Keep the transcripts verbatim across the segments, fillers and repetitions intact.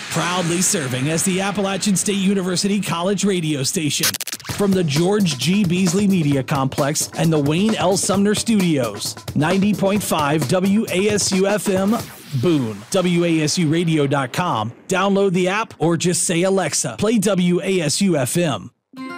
Proudly serving as the Appalachian State University College radio station. From the George G. Beasley Media Complex and the Wayne L. Sumner Studios. ninety point five W A S U F M, Boone. W A S U radio dot com. Download the app or just say, Alexa, play W A S U F M.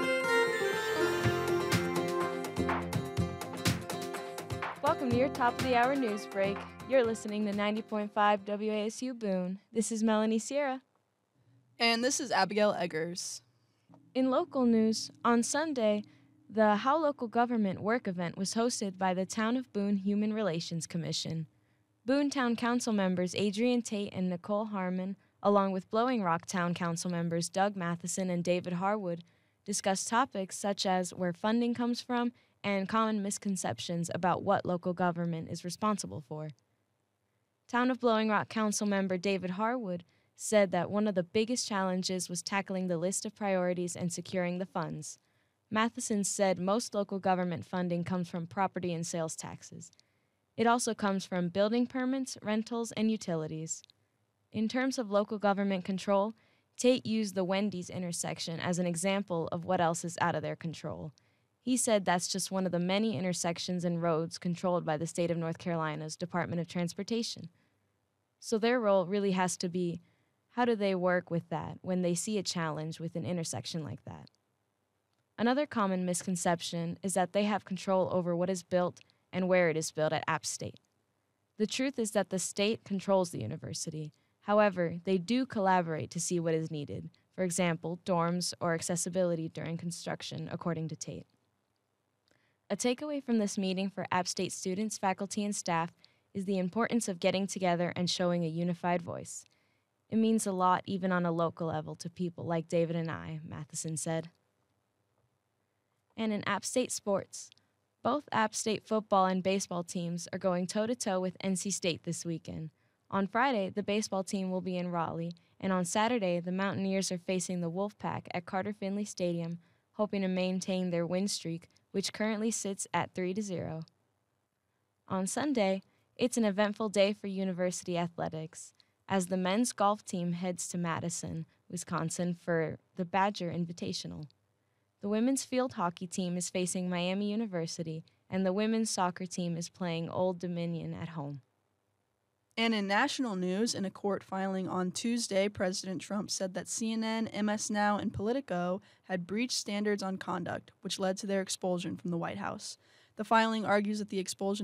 Welcome to your top of the hour news break. You're listening to ninety point five W A S U Boone. This is Melanie Sierra. And this is Abigail Eggers. In local news, on Sunday, the How Local Government Work event was hosted by the Town of Boone Human Relations Commission. Boone Town Council members Adrian Tate and Nicole Harmon, along with Blowing Rock Town Council members Doug Matheson and David Harwood, discussed topics such as where funding comes from and common misconceptions about what local government is responsible for. Town of Blowing Rock Council member David Harwood said that one of the biggest challenges was tackling the list of priorities and securing the funds. Matheson said most local government funding comes from property and sales taxes. It also comes from building permits, rentals, and utilities. In terms of local government control, Tate used the Wendy's intersection as an example of what else is out of their control. He said that's just one of the many intersections and roads controlled by the state of North Carolina's Department of Transportation. So their role really has to be, how do they work with that when they see a challenge with an intersection like that? Another common misconception is that they have control over what is built and where it is built at App State. The truth is that the state controls the university. However, they do collaborate to see what is needed, for example, dorms or accessibility during construction, according to Tate. A takeaway from this meeting for App State students, faculty, and staff is the importance of getting together and showing a unified voice. It means a lot even on a local level to people like David and I, Matheson said. And in App State sports, both App State football and baseball teams are going toe-to-toe with N C State this weekend. On Friday, the baseball team will be in Raleigh, and on Saturday, the Mountaineers are facing the Wolfpack at Carter Finley Stadium, hoping to maintain their win streak, which currently sits at three to zero. On Sunday, it's an eventful day for university athletics, as the men's golf team heads to Madison, Wisconsin for the Badger Invitational. The women's field hockey team is facing Miami University, and the women's soccer team is playing Old Dominion at home. And in national news, in a court filing on Tuesday, President Trump said that C N N, M S Now, and Politico had breached standards on conduct, which led to their expulsion from the White House. The filing argues that the expulsion